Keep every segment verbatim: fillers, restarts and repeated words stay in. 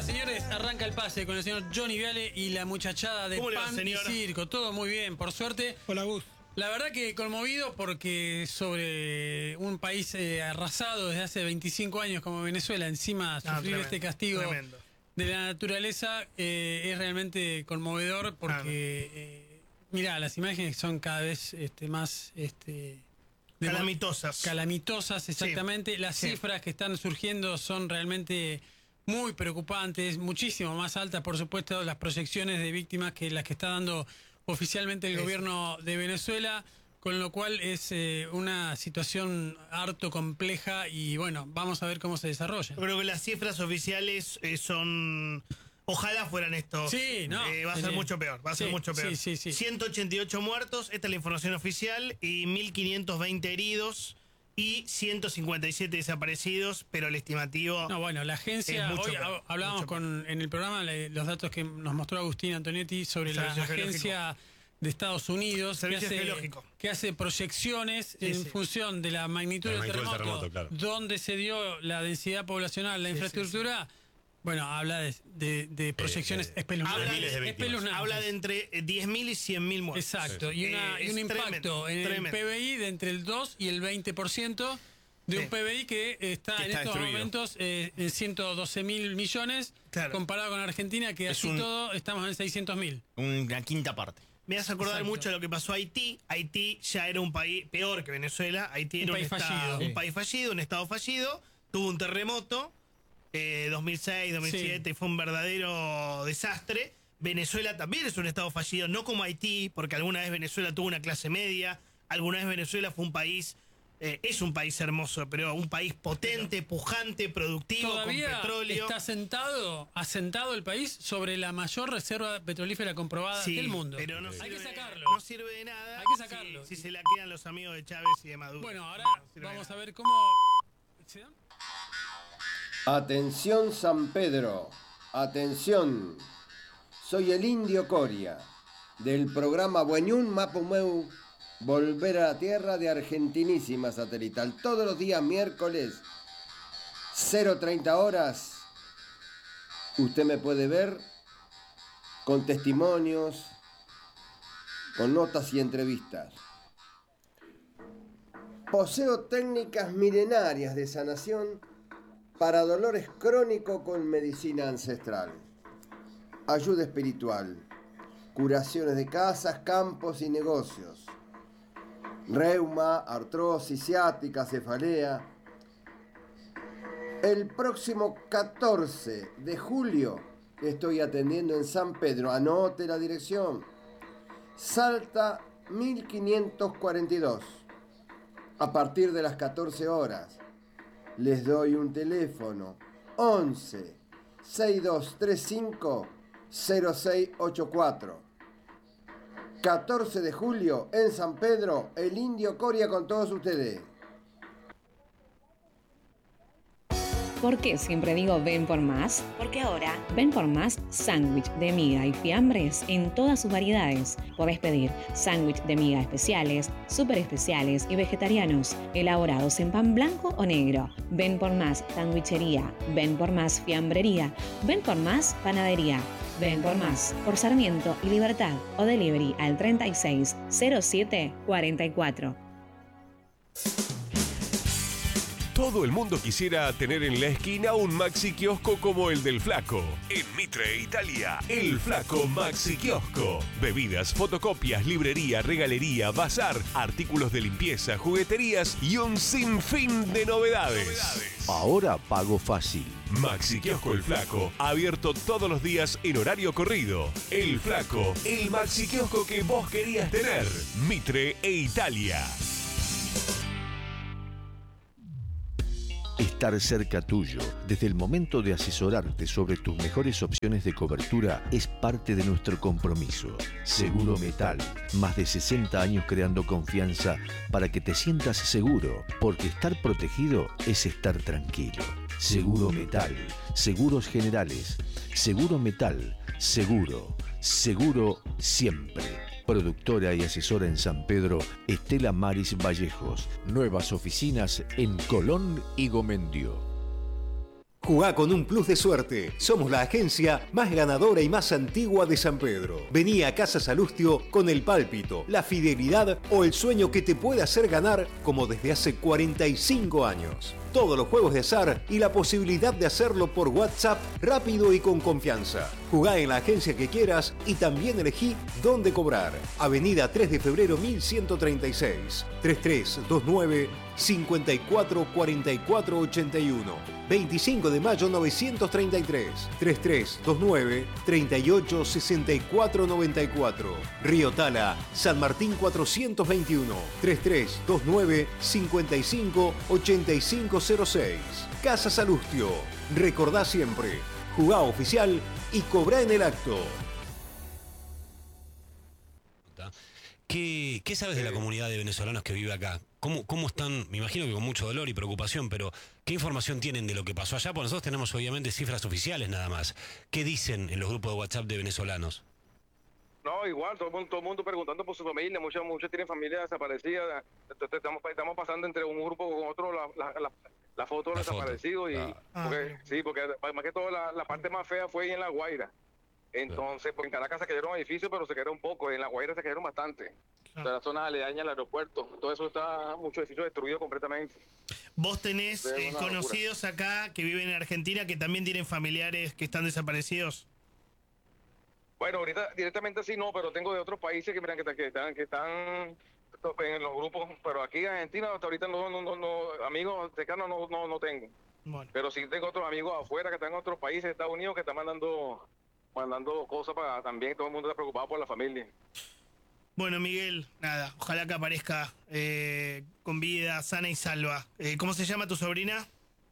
señores, arranca el pase con el señor Johnny Viale y la muchachada de Pan y Circo. Todo muy bien, por suerte. Hola, Gus. La verdad que conmovido porque sobre un país eh, arrasado desde hace veinticinco años como Venezuela, encima sufrir ah, tremendo, este castigo tremendo. de la naturaleza eh, es realmente conmovedor porque, eh, mirá, las imágenes son cada vez este, más... Este, calamitosas. Calamitosas, exactamente. Sí. Las sí. cifras que están surgiendo son realmente muy preocupantes, muchísimo más altas, por supuesto, las proyecciones de víctimas que las que está dando oficialmente el Eso. gobierno de Venezuela, con lo cual es eh, una situación harto compleja y bueno, vamos a ver cómo se desarrolla. Yo creo que las cifras oficiales eh, son... Ojalá fueran estos. Sí, no. Eh, va a ser sí. mucho peor. Va a sí, ser mucho peor. Sí, sí, sí. ciento ochenta y ocho muertos, esta es la información oficial, y mil quinientos veinte heridos y ciento cincuenta y siete desaparecidos, pero el estimativo. No, bueno, la agencia. Hoy peor, hablábamos con en el programa los datos que nos mostró Agustín Antonietti sobre la agencia geológico. de Estados Unidos, que hace, que hace proyecciones sí, en sí. función de la magnitud del terremoto, del terremoto claro. donde se dio la densidad poblacional, la sí, infraestructura. Sí, sí. Bueno, habla de, de, de proyecciones eh, eh, espeluznantes. Habla de, espeluznantes. Habla de entre diez mil y cien mil muertos. Exacto, sí, sí. y, una, eh, y un impacto tremendo, en tremendo. el P B I de entre el dos y el veinte por ciento de sí. un P B I que está, que en está estos destruido. momentos eh, en ciento doce mil millones, claro. comparado con Argentina, que es así un, todo estamos en seiscientos mil. Una quinta parte. Me hace acordar Exacto. mucho de lo que pasó a Haití. Haití ya era un país peor que Venezuela. Haití era un, país, un, estado, fallido. un sí. país fallido, un estado fallido. Tuvo un terremoto. Eh, dos mil seis, dos mil siete, sí. fue un verdadero desastre. Venezuela también es un estado fallido, no como Haití, porque alguna vez Venezuela tuvo una clase media, alguna vez Venezuela fue un país, eh, es un país hermoso, pero un país potente, pujante, productivo, todavía con petróleo. Está sentado, asentado el país sobre la mayor reserva petrolífera comprobada sí, del mundo. Pero no Hay sirve, que sacarlo. No sirve de nada. Hay que sacarlo. Si, si se la quedan los amigos de Chávez y de Maduro. Bueno, ahora no vamos a ver cómo... ¿Sí? Atención San Pedro, atención, soy el Indio Coria, del programa Bueñún Mapumeu, Volver a la Tierra de Argentinísima Satelital, todos los días miércoles, cero treinta horas, usted me puede ver con testimonios, con notas y entrevistas. Poseo técnicas milenarias de sanación para dolores crónicos con medicina ancestral, ayuda espiritual, curaciones de casas, campos y negocios, reuma, artrosis, ciática, cefalea. El próximo catorce de julio estoy atendiendo en San Pedro, anote la dirección, Salta mil quinientos cuarenta y dos, a partir de las catorce horas. Les doy un teléfono, once, sesenta y dos treinta y cinco, cero seis ochenta y cuatro. catorce de julio en San Pedro, el Indio Coria con todos ustedes. ¿Por qué siempre digo ven por más? Porque ahora ven por más sándwich de miga y fiambres en todas sus variedades. Podés pedir sándwich de miga especiales, súper especiales y vegetarianos, elaborados en pan blanco o negro. Ven por más sandwichería, ven por más fiambrería, ven por más panadería. Ven por más, por Sarmiento y Libertad o delivery al treinta y seis cero siete cuarenta y cuatro. Todo el mundo quisiera tener en la esquina un Maxi Kiosco como el del Flaco. En Mitre, Italia, el Flaco Maxi Kiosco. Bebidas, fotocopias, librería, regalería, bazar, artículos de limpieza, jugueterías y un sinfín de novedades. novedades. Ahora pago fácil. Maxi Kiosco El Flaco, abierto todos los días en horario corrido. El Flaco, el Maxi Kiosco que vos querías tener. Mitre e Italia. Estar cerca tuyo, desde el momento de asesorarte sobre tus mejores opciones de cobertura, es parte de nuestro compromiso. Seguro Metal, más de sesenta años creando confianza para que te sientas seguro, porque estar protegido es estar tranquilo. Seguro Metal, seguros generales, Seguro Metal, seguro, seguro siempre. Productora y asesora en San Pedro, Estela Maris Vallejos. Nuevas oficinas en Colón y Gomendio. Jugá con un plus de suerte. Somos la agencia más ganadora y más antigua de San Pedro. Vení a Casa Salustio con el pálpito, la fidelidad o el sueño que te puede hacer ganar como desde hace cuarenta y cinco años. Todos los juegos de azar y la posibilidad de hacerlo por WhatsApp rápido y con confianza. Jugá en la agencia que quieras y también elegí dónde cobrar. Avenida tres de febrero mil ciento treinta y seis, treinta y tres veintinueve, cincuenta y cuatro cuarenta y cuatro ochenta y uno. veinticinco de mayo novecientos treinta y tres, treinta y tres veintinueve, treinta y ocho sesenta y cuatro noventa y cuatro. Río Tala, San Martín cuatrocientos veintiuno, treinta y tres veintinueve, cincuenta y cinco ochenta y cinco cero seis. Casa Salustio. Recordá siempre, jugá oficial y cobrá en el acto. ¿Qué, qué sabes de la comunidad de venezolanos que vive acá? ¿Cómo, ¿Cómo están? Me imagino que con mucho dolor y preocupación, pero ¿qué información tienen de lo que pasó allá? Porque nosotros tenemos obviamente cifras oficiales nada más. ¿Qué dicen en los grupos de WhatsApp de venezolanos? No, igual, todo el mundo, todo el mundo preguntando por su familia, muchos muchos tienen familia desaparecida. Entonces, estamos, estamos pasando entre un grupo con otro la, la, la, la foto de los desaparecidos. Y, ah. porque, sí, porque más que todo la, la parte más fea fue ahí en La Guaira. Entonces, pues en Caracas se cayeron edificios, pero se cayeron poco. En La Guaira se cayeron bastante. Claro. O sea, las zonas aledañas al aeropuerto. Todo eso está, muchos edificios destruidos completamente. Vos tenés eh, conocidos locura. acá que viven en Argentina que también tienen familiares que están desaparecidos. Bueno, ahorita directamente sí no, pero tengo de otros países que miran que, que están que están en los grupos, pero aquí en Argentina hasta ahorita no, no, no, no amigos cercanos no, no, no tengo. Bueno. Pero sí tengo otros amigos afuera que están en otros países, Estados Unidos, que están mandando mandando cosas para también, todo el mundo está preocupado por la familia. Bueno, Miguel, nada, ojalá que aparezca eh, con vida, sana y salva. Eh, ¿Cómo se llama tu sobrina?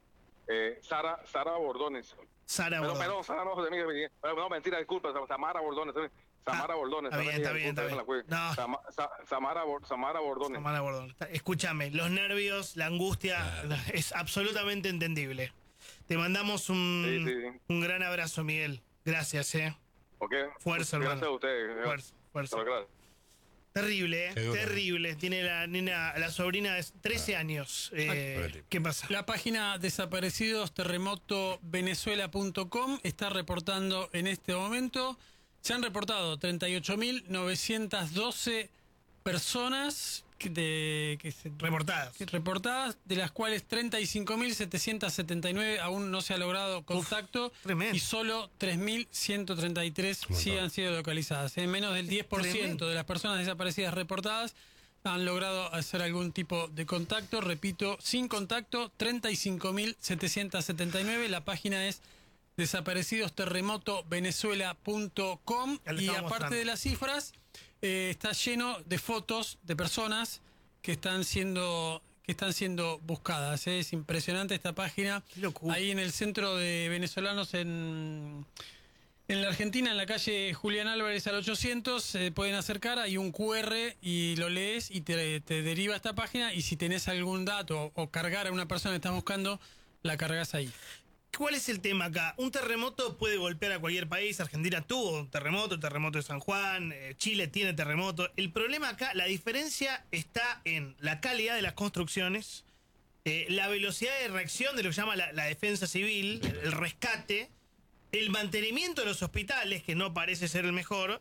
Eh, Sara, Sara Bordones. Sara Bordones. Bordones. No, Sara no, de mí, no, mentira, disculpa, Samara Bordones. Samara ah, Bordones. Está bien, está bien, está bien. No. Sam, Samara, Samara Bordones. Samara Bordones. Escúchame, los nervios, la angustia, claro. Es absolutamente entendible. Te mandamos un, sí, sí. un gran abrazo, Miguel. Gracias, eh. Ok. Fuerza, hermano. Gracias a ustedes. Fuerza, fuerza. Gracias. Terrible, ¿eh? Terrible. Tiene la nena, la sobrina de trece años. Eh, ¿Qué pasa? La página desaparecidos terremoto venezuela punto com está reportando en este momento. Se han reportado treinta y ocho mil novecientas doce personas que, de, que se, reportadas. Que, reportadas, de las cuales treinta y cinco mil setecientas setenta y nueve aún no se ha logrado contacto. Uf, y solo tres mil ciento treinta y tres sí han sido localizadas. En menos del diez por ciento tremendo. De las personas desaparecidas reportadas han logrado hacer algún tipo de contacto. Repito, sin contacto, treinta y cinco mil setecientas setenta y nueve. La página es desaparecidos terremoto venezuela punto com y aparte mostrando. de las cifras, eh, está lleno de fotos de personas que están siendo que están siendo buscadas. ¿eh? Es impresionante esta página. Ahí en el centro de venezolanos en, en la Argentina, en la calle Julián Álvarez al ochocientos, se pueden acercar, hay un cu erre y lo lees y te, te deriva a esta página, y si tenés algún dato o, o cargar a una persona que estás buscando, la cargas ahí. ¿Cuál es el tema acá? Un terremoto puede golpear a cualquier país. Argentina tuvo un terremoto, el terremoto de San Juan, eh, Chile tiene terremoto. El problema acá, la diferencia está en la calidad de las construcciones, eh, la velocidad de reacción de lo que llama la, la defensa civil, el, el rescate, el mantenimiento de los hospitales, que no parece ser el mejor,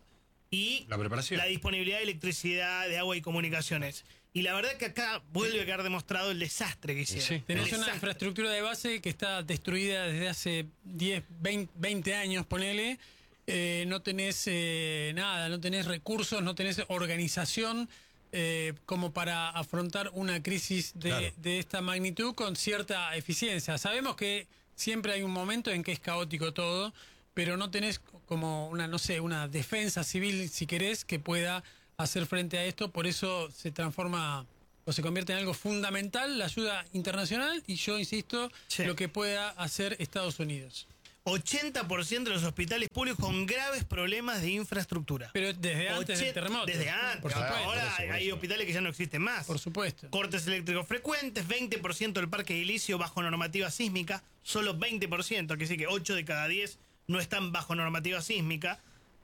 y la preparación, la disponibilidad de electricidad, de agua y comunicaciones. Y la verdad que acá vuelve a quedar demostrado el desastre que hicieron. Sí, tenés una infraestructura de base que está destruida desde hace diez, veinte años, ponele. Eh, no tenés eh, nada, no tenés recursos, no tenés organización eh, como para afrontar una crisis de, claro. de esta magnitud con cierta eficiencia. Sabemos que siempre hay un momento en que es caótico todo, pero no tenés como una, no sé, una defensa civil, si querés, que pueda hacer frente a esto. Por eso se transforma o se convierte en algo fundamental la ayuda internacional, y yo insisto, sí. lo que pueda hacer Estados Unidos. ochenta por ciento de los hospitales públicos con graves problemas de infraestructura. Pero desde antes del terremoto. Desde antes. Por supuesto, ahora por supuesto. Hay hospitales que ya no existen más. Por supuesto. Cortes eléctricos frecuentes, veinte por ciento del parque edilicio bajo normativa sísmica, solo veinte por ciento, que sí que ocho de cada diez no están bajo normativa sísmica.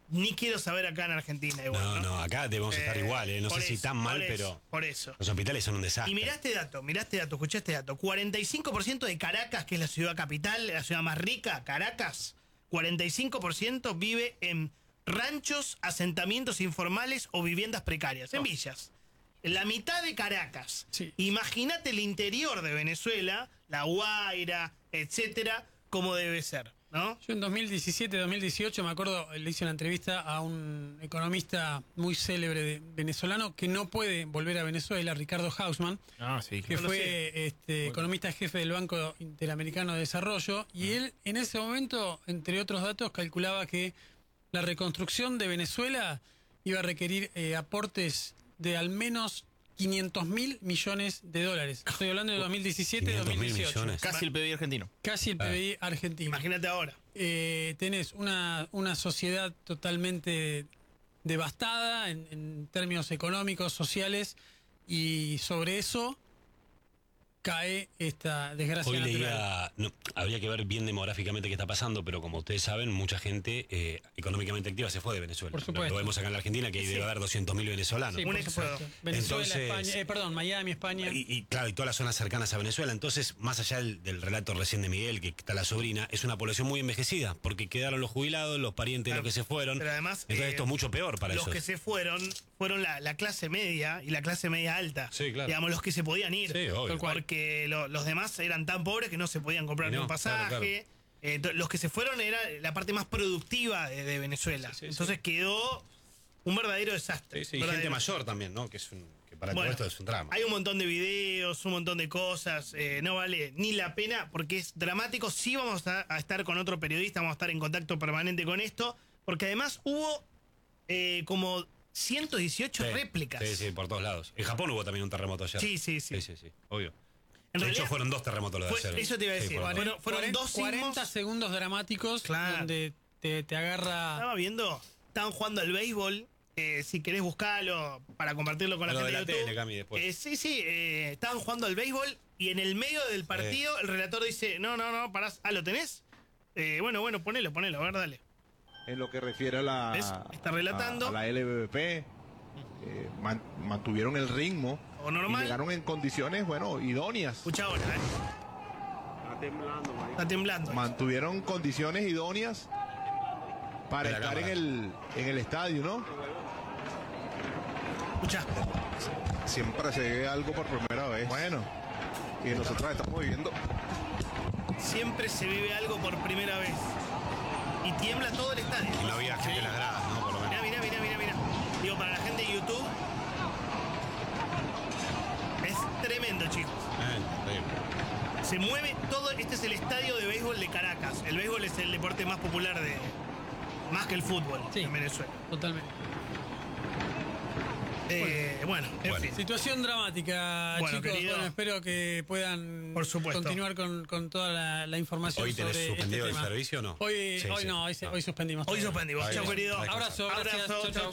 ni quiero saber acá en Argentina. Igual, no, no, no, acá debemos eh, estar igual, ¿eh? No sé eso, si tan mal, por pero eso, por eso. Los hospitales son un desastre. Y mirá este dato, mirá este dato, escuchá este dato. cuarenta y cinco por ciento de Caracas, que es la ciudad capital, la ciudad más rica, Caracas, cuarenta y cinco por ciento vive en ranchos, asentamientos informales o viviendas precarias, en villas. La mitad de Caracas. Sí. Imagínate el interior de Venezuela, La Guaira, etcétera, cómo debe ser, ¿no? Yo en dos mil diecisiete, dos mil dieciocho me acuerdo, le hice una entrevista a un economista muy célebre de, venezolano que no puede volver a Venezuela, Ricardo Hausman, ah, sí, que claro. fue este, economista jefe del Banco Interamericano de Desarrollo, y él en ese momento, entre otros datos, calculaba que la reconstrucción de Venezuela iba a requerir eh, aportes de al menos quinientos mil millones de dólares. Estoy hablando de dos mil diecisiete, dos mil dieciocho. Casi el P B I argentino. Casi el P B I argentino. Imagínate ahora. Eh, tenés una, una sociedad totalmente devastada en, en términos económicos, sociales, y sobre eso cae esta desgracia Hoy natural. leía, no, habría que ver bien demográficamente qué está pasando, pero como ustedes saben, mucha gente eh, económicamente activa se fue de Venezuela. Por supuesto. Lo, lo vemos acá en la Argentina, que Sí. debe haber doscientos mil venezolanos. Sí, Un por éxodo. supuesto. Venezuela, Entonces- España, eh, perdón, Miami, España. Y, y claro, y todas las zonas cercanas a Venezuela. Entonces, más allá del, del relato recién de Miguel, que está la sobrina, es una población muy envejecida, porque quedaron los jubilados, los parientes Claro, de los que se fueron. pero además, Entonces eh, esto es mucho peor para Los ellos. que se fueron fueron la, la clase media y la clase media alta. Sí, claro. Digamos, los que se podían ir. Sí, obvio. Porque lo- los demás eran tan pobres que no se podían comprar Y ni no, un pasaje. claro, claro. Eh, to- los que se fueron era la parte más productiva de, de Venezuela. Sí, sí, Entonces sí. quedó un verdadero desastre. Sí, sí, y Verdadero. gente mayor también, ¿no? Que, es un, que para Bueno, todo esto es un drama. Hay un montón de videos, un montón de cosas. eh, no vale ni la pena porque es dramático. Sí vamos a, a estar con otro periodista, vamos a estar en contacto permanente con esto. Porque además hubo eh, como ciento dieciocho Sí, réplicas. Sí, sí, por todos lados. En Japón hubo también un terremoto ayer. Sí, sí, sí. Sí, sí, sí, obvio. En de realidad, hecho, fueron dos terremotos los de fue- ayer. eso te iba a Sí, decir. fueron Fueron, dos. fueron cuarenta, dos sismos. cuarenta segundos dramáticos Claro. donde te, te agarra. Estaba viendo, estaban jugando al béisbol. eh, si querés buscarlo para compartirlo con la Lo gente de la de YouTube. tele, Cami, después. Eh, sí, sí, eh, estaban jugando al béisbol y en el medio del partido el relator dice, no, no, no, parás. Ah, ¿lo tenés? Eh, bueno, bueno, ponelo, ponelo, a ver, dale. En lo que refiere a la, ¿Ves? Está relatando. a, a la L B B P, eh, man- mantuvieron el ritmo O normal. y llegaron en condiciones, bueno, idóneas. Escucha ahora, ¿eh? Está temblando, marico. Está temblando. Mantuvieron condiciones idóneas para De la estar en cámara. el, en el estadio, ¿no? Escucha. Siempre se ve algo por primera vez. Bueno, y nosotros estamos viviendo. Siempre se vive algo por primera vez. Y tiembla todo el estadio. Y no había gente en las gradas, ¿no? Por lo menos. Mirá, mirá, mirá, mirá, mirá. Digo, para la gente de YouTube. Es tremendo, chicos. Eh, increíble. Se mueve todo. Este es el estadio de béisbol de Caracas. El béisbol es el deporte más popular de. Más que el fútbol Sí. en Venezuela. Totalmente. Eh, bueno, en Bueno. fin. Situación dramática, Bueno, chicos. querido. Bueno, espero que puedan Por supuesto. continuar con, con toda la, la información ¿Hoy tenés sobre suspendido este el tema. servicio o no? Hoy, Sí, hoy sí. no, hoy, se- Ah. hoy suspendimos. Hoy todo. suspendimos. Ahí Chao, va. querido. Ahí va. Abrazo, gracias. Abrazo, Chau, chau.